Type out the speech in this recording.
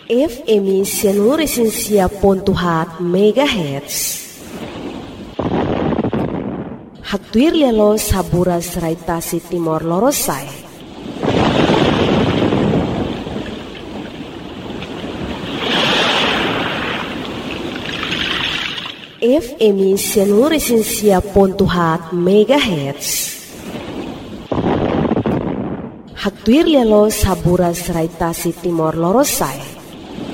FM Sianuresinsia.4 MHz. Hatuir lelo saburas raitasi Timor Lorosai. FM Sianuresinsia.4 MHz. Hatuir lelo saburas raitasi Timor Lorosai.